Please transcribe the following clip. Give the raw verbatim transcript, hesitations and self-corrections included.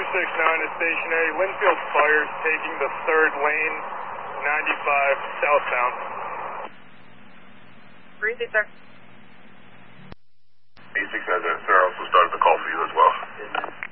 six nine to Station A. Linfield Fires taking the third lane, ninety-five southbound. three six, sir. E six nine, sir, I also started the call for you as well.